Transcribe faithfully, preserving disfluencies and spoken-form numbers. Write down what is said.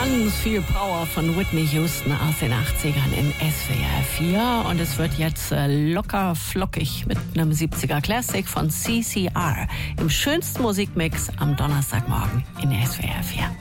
Ganz viel Power von Whitney Houston aus den achtzigern in S W R vier. Und es wird jetzt äh, locker flockig mit einem siebziger Classic von C C R im schönsten Musikmix am Donnerstagmorgen in S W R vier.